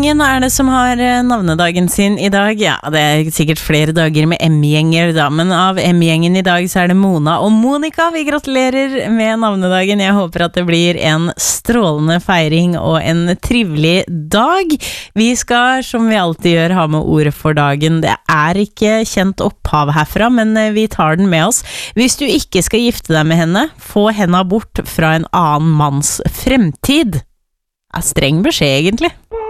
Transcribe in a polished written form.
M-gjengen det som har navnedagen sin I dag. Ja, det sikkert flere dager med M-gjenger da, men av M-gjengen I dag så det Mona og Monica. Vi gratulerer med navnedagen. Jeg håper at det blir en strålende feiring og en trivelig dag. Vi skal, som vi alltid gjør, ha med ordet for dagen. Det ikke kjent opphav herfra, men vi tar den med oss. Hvis du ikke skal gifte deg med henne, få henne bort fra en annen manns fremtid. Streng beskjed, egentlig.